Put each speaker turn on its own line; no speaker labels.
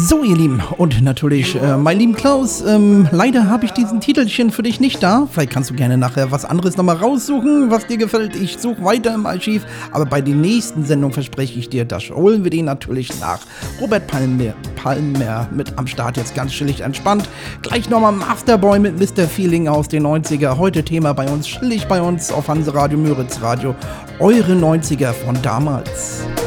So, ihr Lieben, und natürlich, mein lieben Klaus, leider habe ich diesen Titelchen für dich nicht da. Vielleicht kannst du gerne nachher was anderes nochmal raussuchen, was dir gefällt. Ich suche weiter im Archiv, aber bei der nächsten Sendung verspreche ich dir, das holen wir den natürlich nach. Robert Palmer mit am Start, jetzt ganz chillig entspannt. Gleich nochmal Masterboy mit Mr. Feeling aus den 90er. Heute Thema bei uns, chillig bei uns auf Hanseradio, Müritz Radio. Eure 90er von damals.